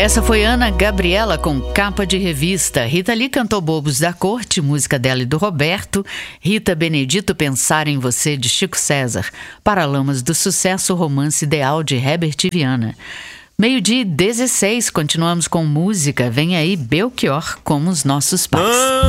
Essa foi Ana Gabriela com Capa de Revista. Rita Lee cantou Bobos da Corte, música dela e do Roberto. Rita Benedito, Pensar em Você, de Chico César. Paralamas do Sucesso, Romance Ideal, de Herbert Viana. 12:16, continuamos com música. Vem aí Belchior, Como os Nossos Pais.